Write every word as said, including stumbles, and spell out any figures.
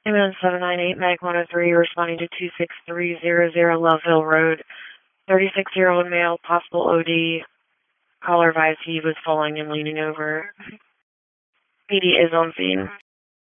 Ambulance seven nine eight, Mag one oh three, responding to two six three zero zero Loveville Road. thirty-six-year-old male, possible O D. Caller advised he was falling and leaning over. P D is on scene.